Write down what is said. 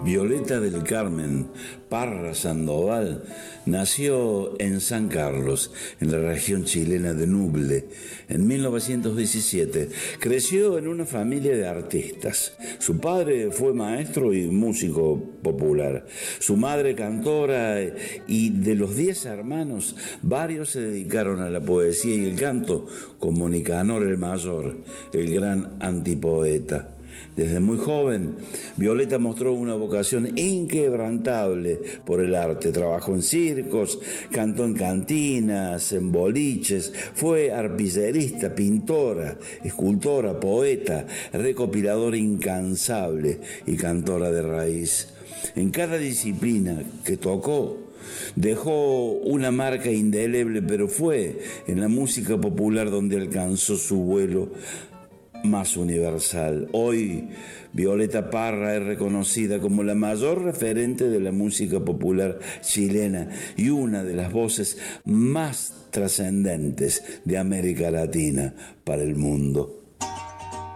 Violeta del Carmen Parra Sandoval nació en San Carlos, en la región chilena de Ñuble, en 1917. Creció en una familia de artistas. Su padre fue maestro y músico popular. Su madre cantora, y de los 10 hermanos, varios se dedicaron a la poesía y el canto, como Nicanor el Mayor, el gran antipoeta. Desde muy joven, Violeta mostró una vocación inquebrantable por el arte. Trabajó en circos, cantó en cantinas, en boliches, fue arpillerista, pintora, escultora, poeta, recopiladora incansable y cantora de raíz. En cada disciplina que tocó, dejó una marca indeleble, pero fue en la música popular donde alcanzó su vuelo más universal. Hoy, Violeta Parra es reconocida como la mayor referente de la música popular chilena y una de las voces más trascendentes de América Latina para el mundo.